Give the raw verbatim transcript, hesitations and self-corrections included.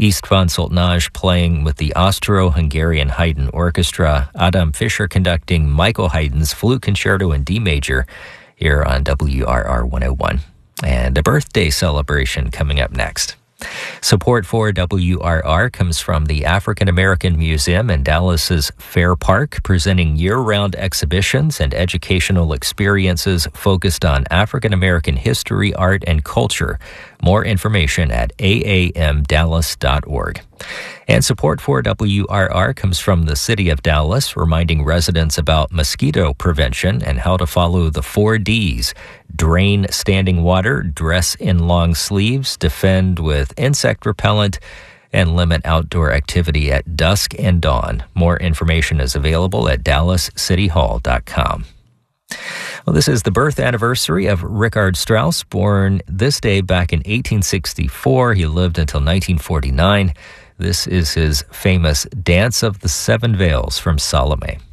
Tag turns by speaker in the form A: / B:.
A: Istvan Soltnaj playing with the Austro-Hungarian Haydn Orchestra. Adam Fischer conducting Michael Haydn's Flute Concerto in D major here on W R R one oh one. And a birthday celebration coming up next. Support for W R R comes from the African American Museum in Dallas's Fair Park, presenting year-round exhibitions and educational experiences focused on African American history, art, and culture. More information at a a m dallas dot org. And support for W R R comes from the City of Dallas, reminding residents about mosquito prevention and how to follow the four Ds. Drain standing water, dress in long sleeves, defend with insect repellent, and limit outdoor activity at dusk and dawn. More information is available at dallas city hall dot com. Well, this is the birth anniversary of Richard Strauss, born this day back in eighteen sixty-four. He lived until nineteen forty-nine. This is his famous Dance of the Seven Veils from Salome.